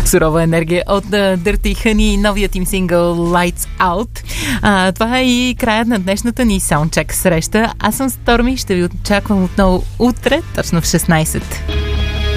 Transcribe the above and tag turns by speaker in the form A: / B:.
A: сурова енергия от Dirty Honey, новият им сингъл Lights Out. Това е и краят на днешната ни саундчек среща. Аз съм Сторми, ще ви очаквам отново утре, точно в 16.